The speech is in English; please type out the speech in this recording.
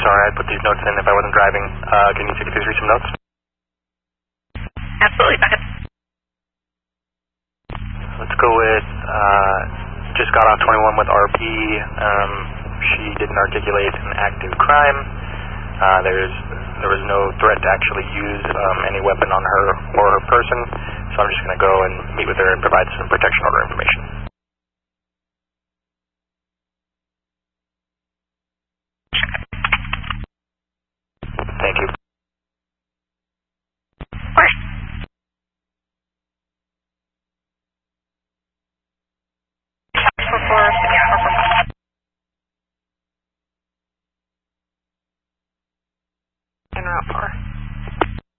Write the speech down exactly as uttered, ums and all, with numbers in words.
sorry, I put these notes in if I wasn't driving. Uh, can you take me through some notes? Absolutely, Beckett. Let's go with, uh, just got off twenty-one with R P. Um, she didn't articulate an active crime. Uh, there's, there was no threat to actually use um, any weapon on her or her person, so I'm just going to go and meet with her and provide some protection order information.